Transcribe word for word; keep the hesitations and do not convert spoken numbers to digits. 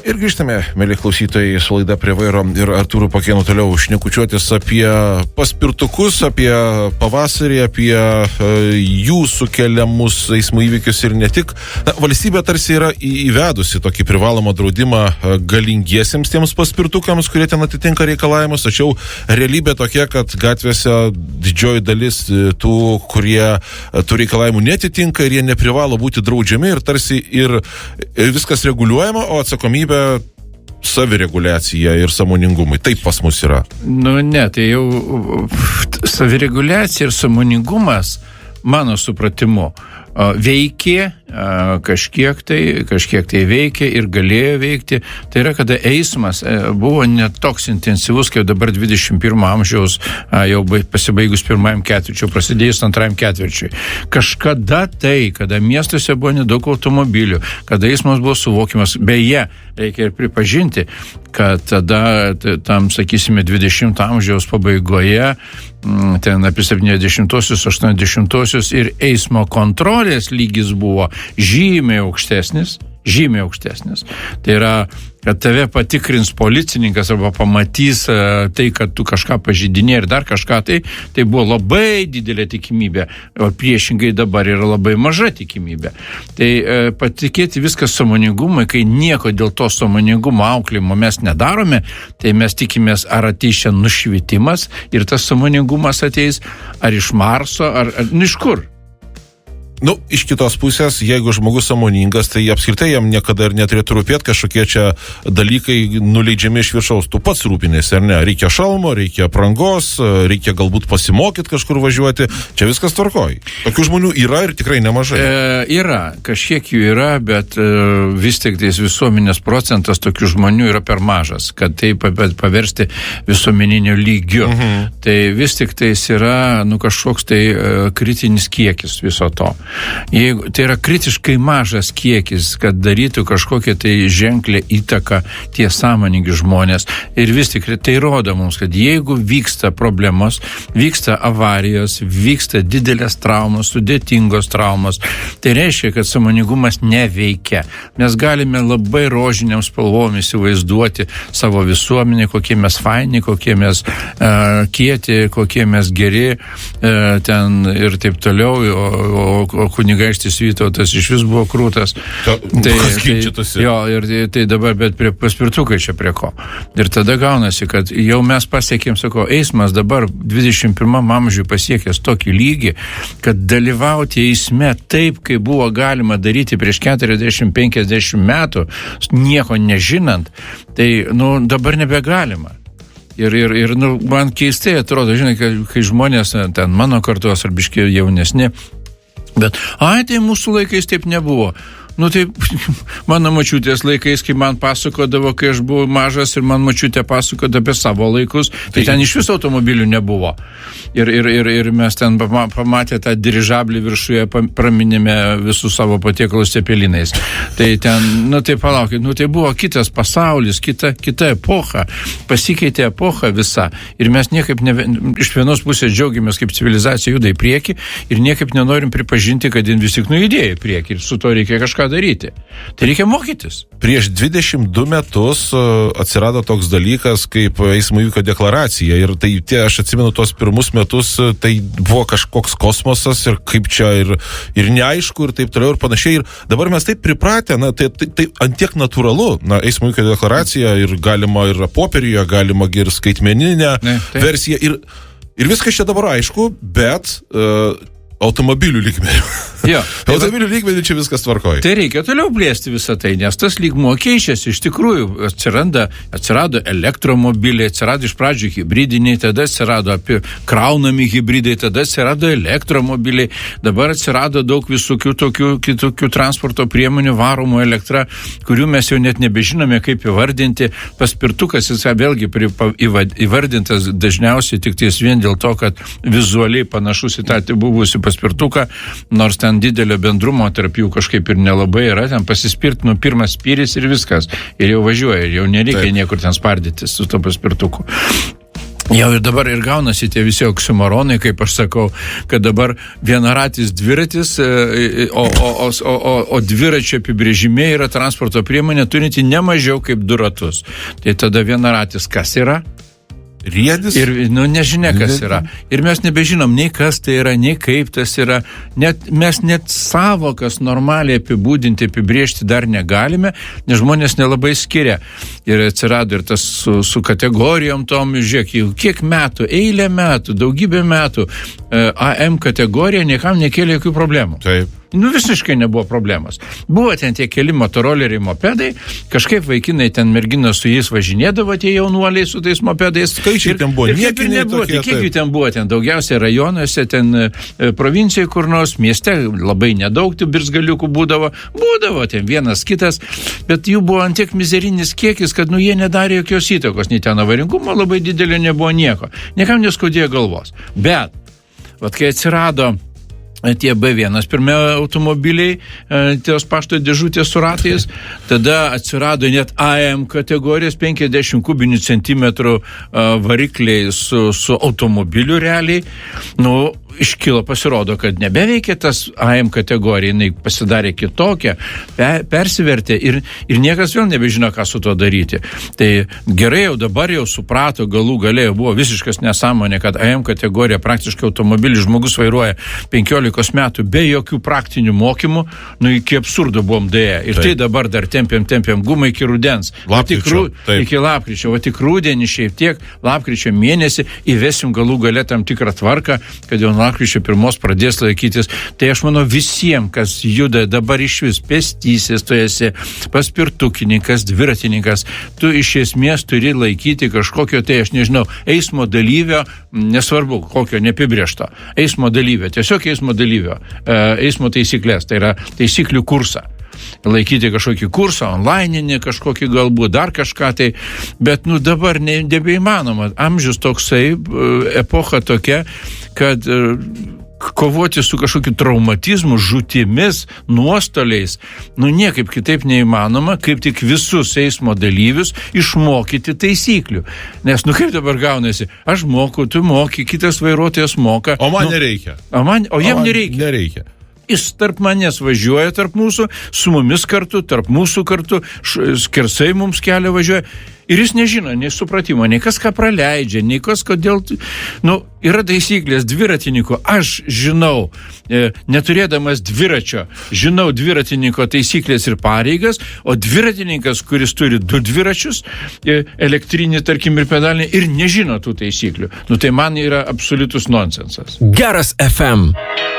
Ir grįžtame, mėly klausytojai, su laida Prie vairo ir Artūru Pakėnu toliau šnekučiuotis apie paspirtukus, apie pavasarį, apie e, jų sukeliamus eismo įvykius ir ne tik. Na, valstybė tarsi yra įvedusi tokį privalomą draudimą galingiesiems tiems paspirtukams, kurie ten atitinka reikalavimus, tačiau realybė tokia, kad gatvėse didžioji dalis tų, kurie tų reikalavimų netitinka ir jie neprivalo būti draudžiami ir tarsi ir viskas reguliuojama, o atsakomybė savireguliacija ir sąmoningumai. Taip pas mus yra. Nu ne, tai jau savireguliacija ir sąmoningumas, mano supratimu, veikė kažkiek tai, kažkiek tai veikė ir galėjo veikti. Tai yra, kada eismas buvo net toks intensyvus, kaip dabar dvidešimt pirmo amžiaus, jau pasibaigus pirmajam ketvirčiui, prasidėjus antrajam ketvirčiui. Kažkada tai, kada miestuose buvo nedaug automobilių, kada eismas buvo suvokimas, beje, reikia ir pripažinti, kad tada tam, sakysime, dvidešimto amžiaus pabaigoje, ten apie septyniasdešimtuosius, aštuoniasdešimtuosius ir eismo kontrolės lygis buvo žymiai aukštesnis, žymiai aukštesnis. Tai yra, kad tave patikrins policininkas arba pamatys tai, kad tu kažką pažeidinė ir dar kažką, tai, tai buvo labai didelė tikimybė, o priešingai dabar yra labai maža tikimybė. Tai e, patikėti viskas sąmoningumui, kai nieko dėl to sąmoningumo auklėjimo mes nedarome, tai mes tikimės, ar ateis čia nušvitimas ir tas sąmoningumas ateis, ar iš Marso, ar, ar nu, iš kur? Nu, iš kitos pusės, jeigu žmogus sąmoningas, tai apskritai jam niekada ir neturėtų rūpėti kažkokie čia dalykai nuleidžiami iš viršaus. Tu pats rūpinėsi, ar ne? Reikia šalmo, reikia aprangos, reikia galbūt pasimokyti kažkur važiuoti. Čia viskas tvarkoj. Tokių žmonių yra ir tikrai nemažai. E, yra, kažkiek jų yra, bet e, vis tik tais visuomenės procentas tokių žmonių yra per mažas, kad tai paversti visuomeniniu lygiu. Mhm. Tai vis tik tais yra, nu, kažkoks tai e, kritinis kiekis viso to. Jeigu, tai yra kritiškai mažas kiekis, kad darytų kažkokią tai ženklę įtaką tie sąmoningi žmonės. Ir vis tik tai rodo mums, kad jeigu vyksta problemos, vyksta avarijos, vyksta didelės traumos, sudėtingos traumos, tai reiškia, kad sąmoningumas neveikia. Mes galime labai rožiniam spalvom įsivaizduoti savo visuomenę, kokie mes faini, kokie mes uh, kieti, kokie mes geri uh, ten ir taip toliau, o, o o kunigaištis Vytautas iš vis buvo krūtas. Ta, tai, tai, jo, ir tai, tai dabar, bet prie paspirtukai čia prie ko. Ir tada gaunasi, kad jau mes pasiekėm, sako, eismas dabar dvidešimt pirmam amžiui pasiekęs tokį lygį, kad dalyvauti eisme taip, kaip buvo galima daryti prieš keturiasdešimt penkiasdešimt metų, nieko nežinant, tai, nu, dabar nebegalima. Ir, ir, ir nu, man keistai atrodo, žinai, kai, kai žmonės, ten mano kartos ar biškai jaunesni, bet, ai, tai mūsų laikais taip nebuvo. Nu, tai mano močiutės laikais, kai man pasakodavo, kai aš buvau mažas ir man močiutė pasakodavo apie savo laikus, tai, tai ten iš viso automobilių nebuvo. Ir, ir, ir, ir mes ten pamatė tą dirižablį viršuje, praminėme visus savo patiekalus cepelinais. Tai ten, nu tai palaukit, nu tai buvo kitas pasaulis, kita, kita epocha, pasikeitė epocha visa. Ir mes niekaip, ne, iš vienos pusės džiaugiamės, kaip civilizacija juda į priekį ir niekaip nenorim pripažinti, kad jin vis tik nujudėjo į priekį ir su to reikia kažką daryti. Tai reikia mokytis. Prieš dvidešimt du metus atsirado toks dalykas kaip eismo įvykio deklaracija ir tai tie, aš atsimenu tos pirmus metus, tai buvo kažkoks kosmosas ir kaip čia ir, ir neaišku ir taip toliau ir panašiai. Ir dabar mes taip pripratę, na, tai, tai, tai antiek natūralu, na, eismo įvykio deklaracija ir galima ir popieriuje, galima ir skaitmeninę ne, versiją ir, ir viskas čia dabar aišku, bet uh, automobilių lygmenių. Jo, tai automobilių lygmenių čia viskas tvarkoja. Tai reikia toliau plėsti visą tai, nes tas lygmuo keičiasi. Iš tikrųjų, atsiranda, atsirado elektromobiliai, atsirado iš pradžių hibridiniai, tada atsirado apie kraunami hibridai, tada atsirado elektromobiliai, dabar atsirado daug visokių tokių kitokių transporto priemonių varomų elektra, kurių mes jau net nebežinome, kaip įvardinti. Paspirtukas, jis vėlgi įvardintas dažniausiai tik ties vien dėl to, kad vizualiai panašus į tą buvusių paspirtuką, nors ten didelio bendrumo tarp jų kažkaip ir nelabai yra, ten pasispirt, nu pirmas spyris ir viskas, ir jau važiuoja, ir jau nereikia Taip. Niekur ten spardytis su to paspirtuku. Jau ir dabar ir gaunasi tie visi oksimoronai, kaip aš sakau, kad dabar vienaratis dviratis, o, o, o, o, o dviračio apibrėžime yra transporto priemonė turinti ne mažiau kaip du ratus. Tai tada vienaratis kas yra? Riedis? Ir, nu, nežinia, kas yra. Ir mes nebežinom nei kas tai yra, nei kaip tas yra. Net, mes net savokas normaliai apibūdinti, apibriežti dar negalime, nes žmonės nelabai skiria. Ir atsirado ir tas su, su kategorijom tom, žiūrėk, jau kiek metų, eilę metų, daugybę metų A M kategorija niekam nekėlė jokių problemų. Taip. Nu, visiškai nebuvo problemos. Buvo ten tie keli motoroleriai, mopedai, kažkaip vaikinai ten merginos su jais važinėdavo, tie jaunuoliai su tais mopedais. Skaičiai ten buvo, niekiniai nebuvo, tokie. Kiek jų ten buvo, ten daugiausiai rajonuose, ten e, provincijai kur nors, mieste labai nedaug tų birzgaliukų būdavo, būdavo ten vienas kitas, bet jų buvo antiek mizerinis kiekis, kad nu jie nedarė jokios įtakos, nei ten avaringumo labai didelio nebuvo nieko. Niekam neskaudėjo galvos. Bet, vat kai atsirado tie B vienas pirmie automobiliai, tos pašto dėžutės su ratais, tada atsirado net A M kategorijos penkiasdešimt kubinių centimetrų varikliai su, su automobiliu realiai. Nu, iškilo, pasirodo, kad nebeveikia tas A M kategorija, jinai pasidarė kitokią, per, persivertė ir, ir niekas vėl nebežino, ką su to daryti. Tai gerai jau dabar jau suprato, galų galėjo, buvo visiškas nesąmonė, kad A M kategorija praktiškai automobilį žmogus vairuoja penkiolikos metų be jokių praktinių mokymų, nu iki absurdo buvom dėję. Ir taip. Tai dabar dar tempiam, tempiam gumą iki rudens. Lapkričio. Iki lapkričio, o tik rudenį šiaip tiek, lapkričio mėnesį įvesim galų galę tam tikrą tvarką, kad jau lapkričio pirmos pradės laikytis. Tai aš manau visiems, kas juda dabar iš vis pėstysis, tu esi paspirtukininkas, dviratininkas, tu iš esmės turi laikyti kažkokio, tai aš nežinau, eismo dalyvio, nesvarbu, kokio neapibrėžto, eismo dalyvio, tiesiog eismo dalyvio, eismo taisyklės, tai yra taisyklių kursą. Laikyti kažkokį kursą, onlininį kažkokį galbūt, dar kažką tai, bet nu dabar ne, nebeįmanoma. Amžius toksai, epocha tokia, kad kovoti su kažkokiu traumatizmu, žūtimis, nuostoliais, nu niekaip kitaip neįmanoma, kaip tik visus eismo dalyvius išmokyti taisyklių. Nes, nu kaip dabar gaunasi, aš moku, tu moki, kitas vairuotojas moka. O man nu, nereikia. O, man, o jam o man nereikia. nereikia. Jis tarp manęs važiuoja tarp mūsų, su mumis kartu, tarp mūsų kartu, skersai mums kelią važiuoja. Ir jis nežino, nei supratimo, nei kas ką praleidžia, nei kas kodėl. Nu, yra taisyklės dviratininkų. Aš žinau, e, neturėdamas dviračio, žinau dviratininko taisyklės ir pareigas, o dviratininkas, kuris turi du dviračius, e, elektrinį, tarkim, ir pedalinį, ir nežino tų taisyklių. Nu, tai man yra absoliutus nonsensas. Geras F M.